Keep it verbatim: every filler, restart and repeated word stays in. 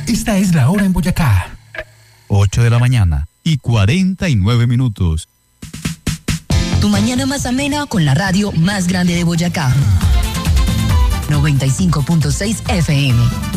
Esta es la hora en Boyacá. ocho de la mañana y cuarenta y nueve minutos. Tu mañana más amena con la radio más grande de Boyacá. noventa y cinco punto seis F M.